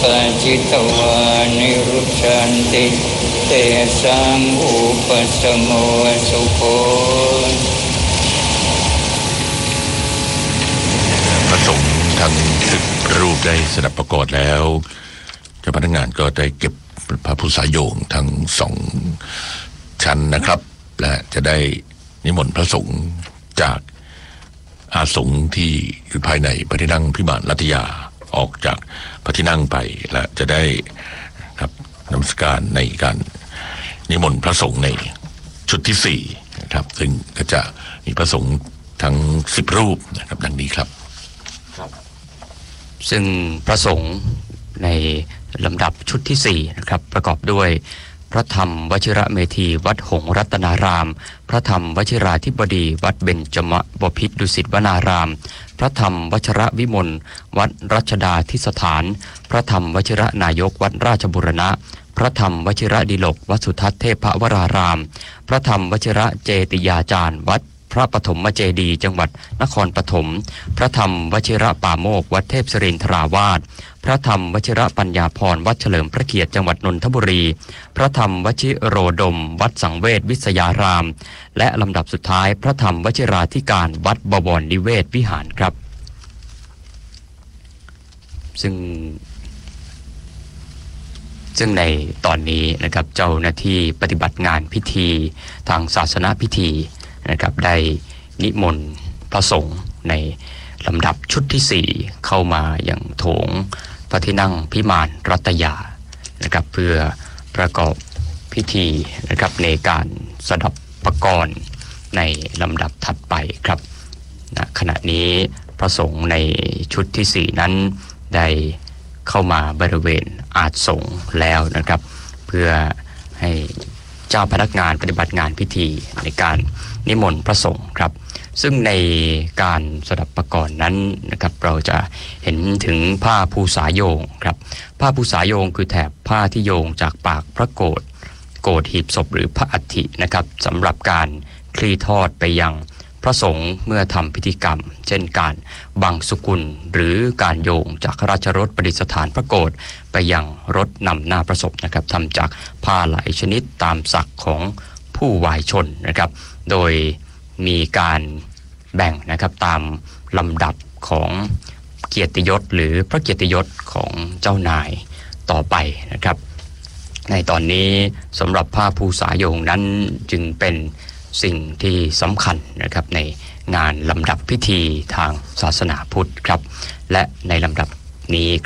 ปาจิตวานิรุชชันติเตสังอุปสมโมสุโขพระสงฆ์ทั้ง10 รูปได้สดับประกอบแล้วเจ้าพนักงานก็ได้เก็บพระพุทธสายโยงทั้ง2 ชั้นนะครับและจะได้นิมนต์พระสงฆ์จากอาสงฆ์ที่อยู่ภายในพระที่นั่งพิมานรัตยาออกจากพระที่นั่งไปและจะได้ครับนมัสการในการนิมนต์พระสงฆ์ในชุดที่4นะครับซึ่งก็จะมีพระสงฆ์ทั้ง10 รูปนะครับดังนี้ครับซึ่งพระสงฆ์ในลำดับชุดที่4นะครับประกอบด้วยพระธรรมวชิระเมธีวัดหงส์รัตนารามพระธรรมวชิราธิบดีวัดเบญจมบพิตรดุสิตวนารามพระธรรมวชระวิมลวัดรัชดาธิสถานพระธรรมวชิระนายกวัดราชบุรณะพระธรรมวชิระดิลกวัดสุทัศน์เทพวรารามพระธรรมวชิระเจติยาจารย์วัดพระปฐมเจดีย์จังหวัดนครปฐมพระธรรมวชิระป่าโมกวัดเทพศิรินทราวาสพระธรรมวชิระปัญญาพรวัดเฉลิมพระเกียรติจังหวัดนนทบุรีพระธรรมวชิโรดมวัดสังเวชวิทยารามและลำดับสุดท้ายพระธรรมวชิราธิการวัดบวรนิเวศวิหารครับซึ่งในตอนนี้นะครับเจ้าหน้าที่ปฏิบัติงานพิธีทางศาสนพิธีนะครับได้นิมนต์พระสงฆ์ในลำดับชุดที่4เข้ามาอย่างโถงพระที่นั่งพิมานรัตยานะครับเพื่อประกอบพิธีนะครับในการสดับประกรณ์ในลำดับถัดไปครับณขณะนี้พระสงฆ์ในชุดที่4นั้นได้เข้ามาบริเวณอาสงฆ์แล้วนะครับเพื่อให้เจ้าพนักงานปฏิบัติงานพิธีในการนิมนต์พระสงฆ์ครับซึ่งในการสดับประกรณ์นั้นนะครับเราจะเห็นถึงผ้าภูษาโยงครับผ้าภูษาโยงคือแถบผ้าที่โยงจากปากพระโกฐหีบศพหรือพระอัฐินะครับสำหรับการคลี่ทอดไปยังพระสงฆ์เมื่อทำพิธีกรรมเช่นการบังสุกุลหรือการโยงจากราชรถประดิษฐานพระโกฐไปยังรถนำหน้าพระศพนะครับทำจากผ้าหลายชนิดตามศักดิ์ของผู้วายชนนะครับโดยมีการแบ่งนะครับตามลำดับของเกียรติยศหรือพระเกียรติยศของเจ้านายต่อไปนะครับในตอนนี้สำหรับผ้าภูษาโยงนั้นจึงเป็นสิ่งที่สำคัญนะครับในงานลำดับพิธีทางศาสนาพุทธครับและในลำดับนี้